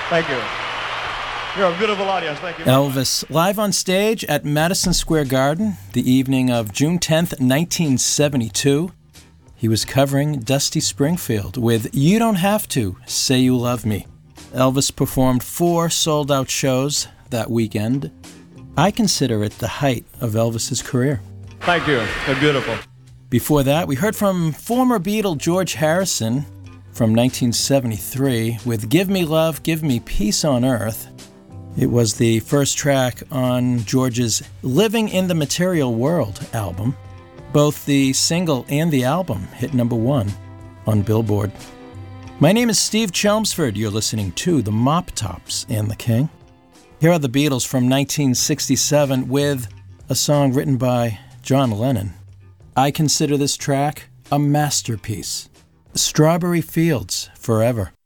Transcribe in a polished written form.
Thank you. You're a beautiful audience. Thank you. Elvis, live on stage at Madison Square Garden, the evening of June 10th, 1972. He was covering Dusty Springfield with You Don't Have to Say You Love Me. Elvis performed 4 sold-out shows that weekend. I consider it the height of Elvis's career. Thank you. They're beautiful. Before that, we heard from former Beatle George Harrison from 1973 with Give Me Love, Give Me Peace on Earth. It was the first track on George's Living in the Material World album. Both the single and the album hit number 1 on Billboard. My name is Steve Chelmsford. You're listening to the Mop Tops and the King. Here are the Beatles from 1967 with a song written by John Lennon. I consider this track a masterpiece. Strawberry Fields Forever.